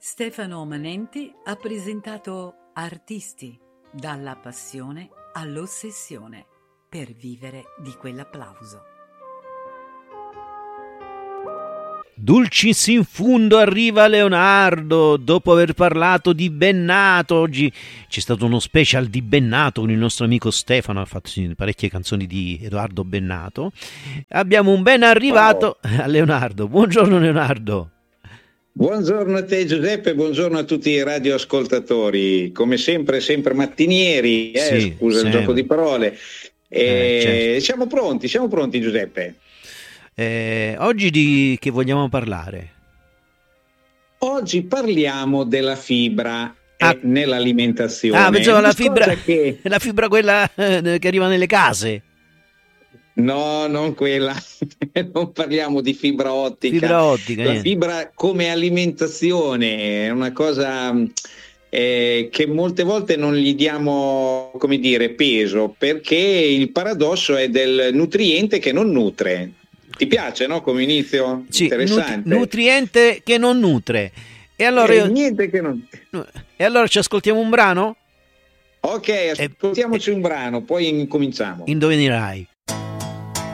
Stefano Manenti ha presentato Artisti, dalla passione all'ossessione, per vivere di quell'applauso. Dulcis in fundo arriva Leonardo, dopo aver parlato di Bennato. Oggi c'è stato uno special di Bennato con il nostro amico Stefano, ha fatto parecchie canzoni di Edoardo Bennato. Abbiamo un ben arrivato a Leonardo. Buongiorno Leonardo. Buongiorno a te Giuseppe, buongiorno a tutti i radioascoltatori, come sempre mattinieri, Sì, scusa il gioco di parole. Certo. Siamo pronti Giuseppe. Oggi di che vogliamo parlare? Oggi parliamo della fibra nell'alimentazione. Pensavo la fibra, che... la fibra quella che arriva nelle case. No, non quella, non parliamo di fibra ottica. La fibra come alimentazione è una cosa che molte volte non gli diamo, come dire, peso, perché il paradosso è del nutriente che non nutre. Ti piace, no? Come inizio? Sì, interessante. Nutriente che non nutre. E allora niente che non... E allora ci ascoltiamo un brano? Ok, ascoltiamoci un brano, poi incominciamo. Indovinerai.